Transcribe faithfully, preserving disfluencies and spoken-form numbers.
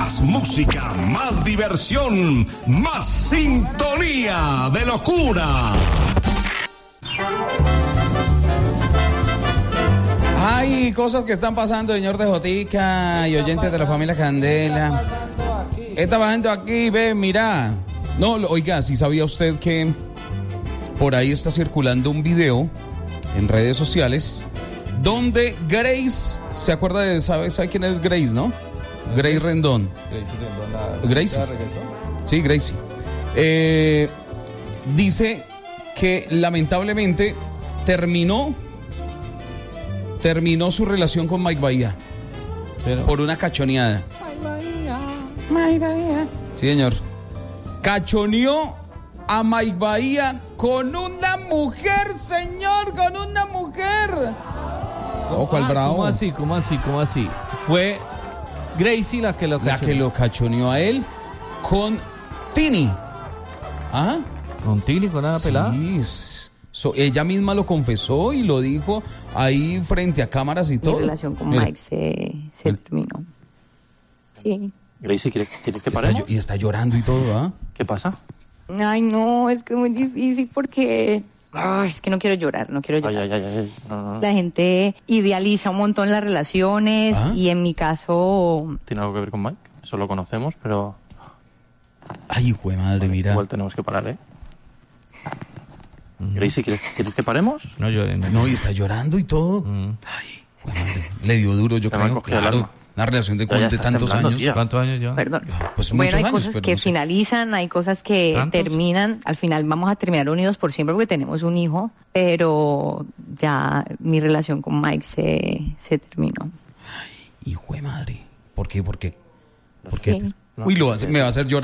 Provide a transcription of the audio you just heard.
Más música, más diversión, más sintonía de locura. Hay cosas que están pasando, señor de Jotica y oyentes de la familia Candela. Está pasando aquí, ve, mira. No, oiga, si sabía usted que por ahí está circulando un video en redes sociales donde Grace, ¿se acuerda de, sabe, sabe quién es Grace, no? Grace Rendón. Gracie Rendón, la... Gracie. ¿La reggaetón? Sí, Gracie. Eh, dice que lamentablemente terminó, terminó su relación con Mike Bahía. Pero... por una cachoneada. Mike Bahía. Mike Bahía. Sí, señor. Cachoneó a Mike Bahía con una mujer, señor, con una mujer. Oh, ¿cuál ah, bravo? ¿Cómo así? ¿Cómo así? ¿Cómo así? Fue Gracie la que lo cachoneó. La que lo cachoneó a él con Tini. ¿Ah? ¿Con Tini, con nada pelada? Sí, so, ella misma lo confesó y lo dijo ahí frente a cámaras y todo. Mi relación con Mira. Mike se, se terminó. Sí. Gracie, ¿quieres, ¿quieres que Está paremos? llo- y está llorando y todo, ¿ah? ¿Qué pasa? Ay, no, es que es muy difícil porque... Ay, es que no quiero llorar, no quiero Ay, llorar. ay, ay, ay. No, no, no. La gente idealiza un montón las relaciones ¿Ah? y en mi caso... ¿Tiene algo que ver con Mike? Eso lo conocemos, pero Ay, hijo de madre, mira. igual tenemos que parar, ¿eh? Gracie, ¿quieres, ¿quieres que paremos? No llores, no. No, y está llorando y todo. Mm. Ay, hijo de madre. Le dio duro, yo Se me ha creo. cogido el Claro. alma. Una relación de, Ya, ya de estás tantos temblando, años. tía. ¿Cuántos años lleva? Perdón. Pues bueno, muchos hay años, cosas pero que no sé. finalizan, hay cosas que ¿Tantos? terminan. Al final vamos a terminar unidos por siempre porque tenemos un hijo, pero ya mi relación con Mike se, se terminó. Hijo de madre. ¿Por qué? ¿Por qué? ¿Por Sí. qué? Uy, lo hace- me va a hacer llorar.